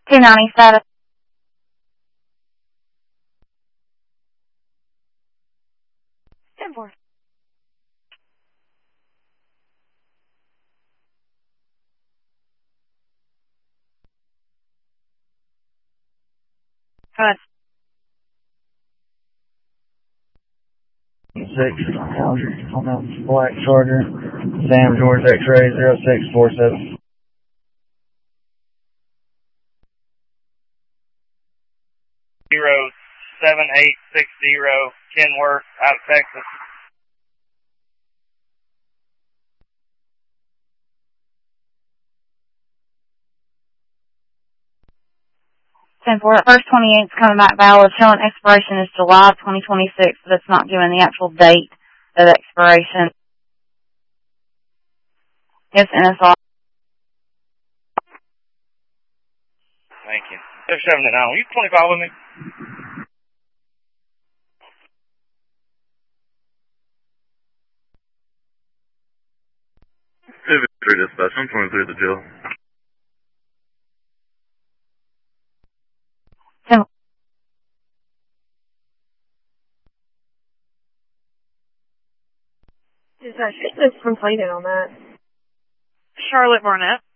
290 status. Ten four. Good. 6 on that black Charger. Sam George X-ray 0647. 07860 Kenworth out of Texas. That first 28's coming back valid, showing expiration is July 2026, but it's not giving the actual date of expiration. It's NSR. Thank you. They're 79. Will you 25 with me? Civic dispatch, I'm 23 at the jail. Dispatch, who's completed on that? Charlotte Barnett.